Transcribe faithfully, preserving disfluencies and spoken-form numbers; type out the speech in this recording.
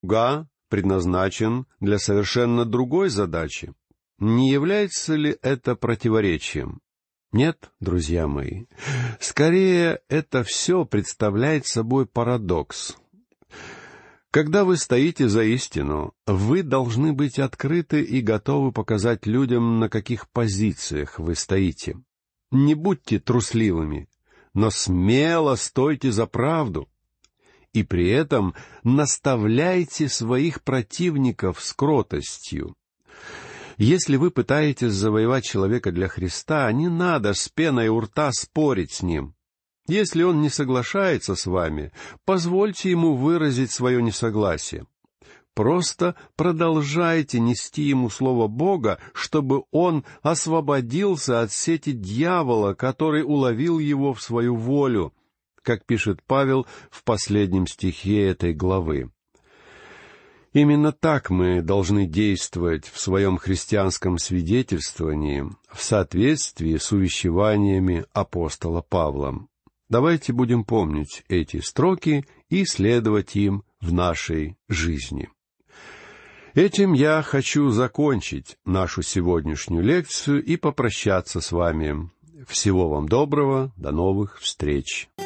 слуга предназначен для совершенно другой задачи. Не является ли это противоречием? Нет, друзья мои. Скорее, это все представляет собой парадокс. Когда вы стоите за истину, вы должны быть открыты и готовы показать людям, на каких позициях вы стоите. Не будьте трусливыми, но смело стойте за правду. И при этом наставляйте своих противников с кротостью. Если вы пытаетесь завоевать человека для Христа, не надо с пеной у рта спорить с ним. Если он не соглашается с вами, позвольте ему выразить свое несогласие. Просто продолжайте нести ему Слово Бога, чтобы он освободился от сети дьявола, который уловил его в свою волю, как пишет Павел в последнем стихе этой главы. Именно так мы должны действовать в своем христианском свидетельствовании в соответствии с увещеваниями апостола Павла. Давайте будем помнить эти строки и следовать им в нашей жизни. Этим я хочу закончить нашу сегодняшнюю лекцию и попрощаться с вами. Всего вам доброго, до новых встреч!